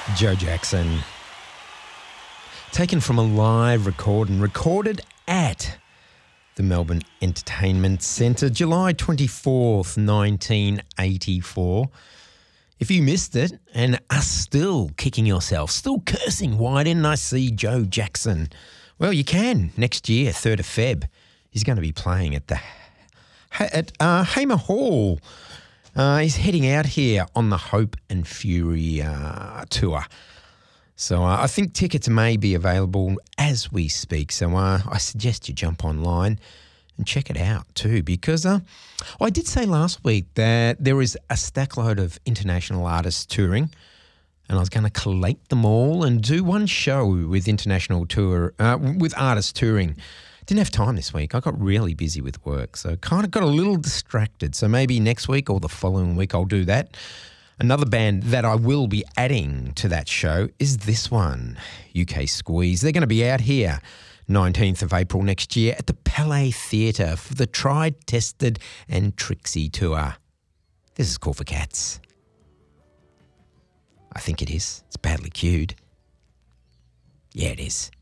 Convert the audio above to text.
Joe Jackson. Taken from a live recording, recorded at the Melbourne Entertainment Centre, July 24th, 1984. If you missed it and are still kicking yourself, still cursing, why didn't I see Joe Jackson? Well, you can next year, 3rd of Feb. He's going to be playing at Hamer Hall. He's heading out here on the Hope and Fury tour. So I think tickets may be available as we speak. So I suggest you jump online and check it out too, because I did say last week that there is a stackload of international artists touring, and I was going to collate them all and do one show with international tour, with artists touring. Didn't have time this week. I got really busy with work, so kind of got a little distracted. So maybe next week or the following week I'll do that. Another band that I will be adding to that show is this one, UK Squeeze. They're going to be out here 19th of April next year at the Palais Theatre for the Tried, Tested and Trixie tour. This is Call for Cats. I think it is. It's badly cued. Yeah, it is.